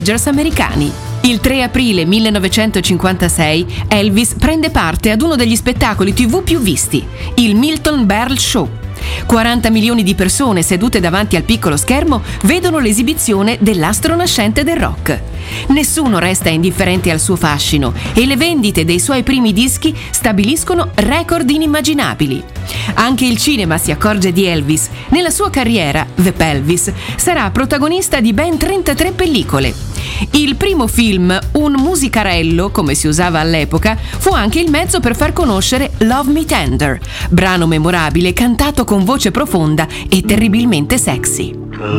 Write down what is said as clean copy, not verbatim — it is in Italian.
americani. Il 3 aprile 1956 Elvis prende parte ad uno degli spettacoli TV più visti, il Milton Berle Show. 40 milioni di persone sedute davanti al piccolo schermo vedono l'esibizione dell'astro nascente del rock. Nessuno resta indifferente al suo fascino e le vendite dei suoi primi dischi stabiliscono record inimmaginabili. Anche il cinema si accorge di Elvis. Nella sua carriera, The Pelvis sarà protagonista di ben 33 pellicole. Il primo film, un musicarello, come si usava all'epoca, fu anche il mezzo per far conoscere Love Me Tender, brano memorabile cantato con voce profonda e terribilmente sexy.